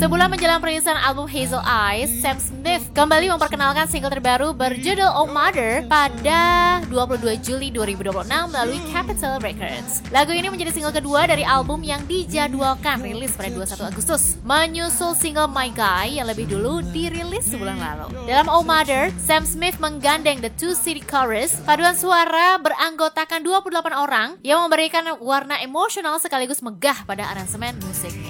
Sebulan menjelang perilisan album Hazel Eyes, Sam Smith kembali memperkenalkan single terbaru berjudul Oh Mother pada 22 Juli 2026 melalui Capitol Records. Lagu ini menjadi single kedua dari album yang dijadwalkan rilis pada 21 Agustus, menyusul single My Guy yang lebih dulu dirilis sebulan lalu. Dalam Oh Mother, Sam Smith menggandeng The Two City Chorus, paduan suara beranggotakan 28 orang yang memberikan warna emosional sekaligus megah pada aransemen musiknya.